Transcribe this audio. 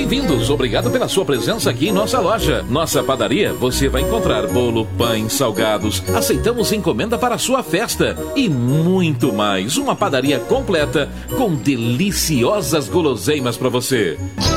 bem-vindos. Obrigado pela sua presença aqui em nossa loja. Nossa padaria, você vai encontrar bolo, pães, salgados. Aceitamos encomenda para a sua festa e muito mais. Uma padaria completa com deliciosas guloseimas para você.